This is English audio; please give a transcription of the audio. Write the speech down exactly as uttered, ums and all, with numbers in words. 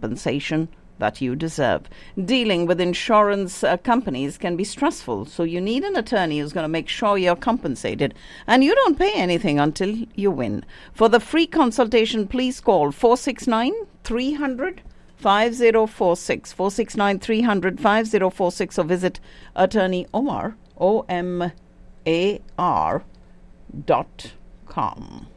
compensation that you deserve. Dealing with insurance uh, companies can be stressful, so you need an attorney who's going to make sure you're compensated, and you don't pay anything until you win. For the free consultation, please call four six nine, three hundred, five oh four six, four six nine, three hundred, five oh four six, or visit Attorney Omar, O M A R dot com.